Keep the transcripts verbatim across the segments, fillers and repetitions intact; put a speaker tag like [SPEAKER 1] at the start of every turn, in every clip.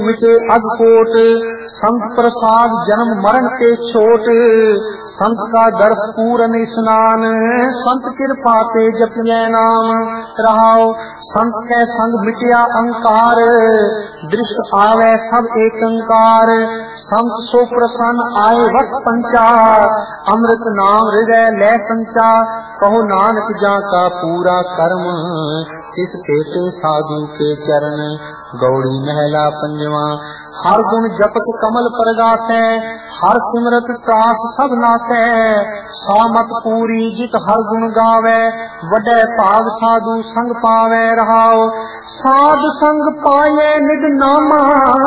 [SPEAKER 1] मिटे अगकोट, संत प्रसाद जन्म मरण के छोट। संत का गर्भ पूरन स्नान, संत कृपा ते जपिए नाम रहाओ। संत के संग मिटिया अंकार, दृष्ट आवे सब एकंकार। संत सो प्रसन्न आए वक्त पंचा, अमृत नाम हृदय लय संचा। कहो नानक जा का पूरा कर्म, इस पेटे साधु के चरण। गौड़ी महला पंजवा। हर गुण जपत कमल परगासै, हर सिमरत त्रास सब नासै। सामत पूरी जित हर गुण गावै, वडै भाग साधु संग पावै रहाओ। साध संग पाए निज नामा,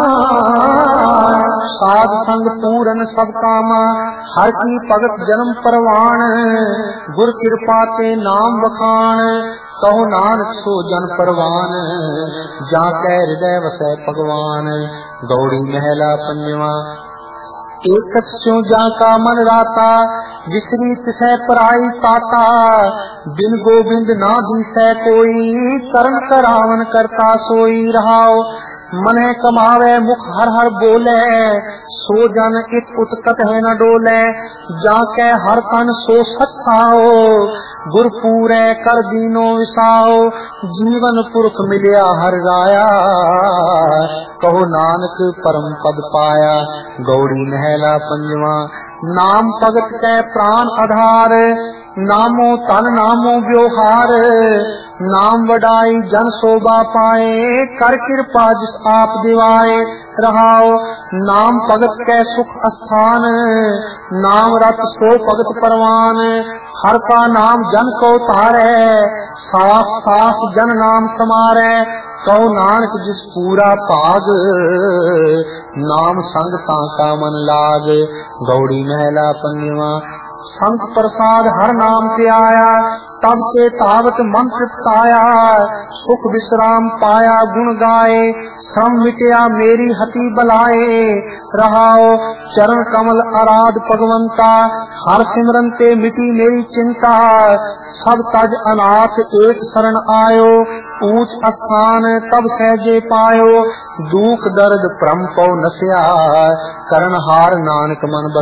[SPEAKER 1] साध संग पूरन सब कामा। हर की भगत जन्म परवान, गुर कृपा ते नाम बखान। कहो नानक सो जन परवान, जाके हृदय वसै भगवान। गौड़ी महला पंजवा। एक स्यों जाका मन राता, विसरी तिसै पराई ताता। बिन गोबिंद ना दिसै कोई, करन करावन करता सोई रहाओ। मने कमावे मुख हर हर बोले, सो जन इत उत्कट है न डोले। जाके हर तन सो सच खाओ, गुर पूरे कर दीनो विसाओ। जीवन पुरख मिलिया हर राया, कहो नानक परम पद पाया। गौड़ी महला पंजवा। नाम भगत कै प्राण आधार, नामो तन नामो व्यवहार। नाम वडाई जन शोभा पाए, कर कृपा जिस आप दिवाए रहाओ। नाम भगत कै सुख स्थान, नाम रत सो भगत परवान। हर का नाम जन को तारे, सास सास जन नाम समारे। कहो नानक जिस पूरा भाग, नाम संग ताका मन लाग। गौड़ी महला पंजवा। संत प्रसाद हर नाम ते आया, तब से तावत मन तृप्ताया। सुख विश्राम पाया गुण गाए, श्रम मिटिया मेरी हति बलाए रहाओ। चरण कमल आराध भगवंता, हर सिमरन ते मिटी मेरी चिंता। सब तज अनाथ एक शरण आयो, ऊंच स्थान तब सहजे पायो। दुख दर्द भ्रम पौ नस्या, करण हार नानक मन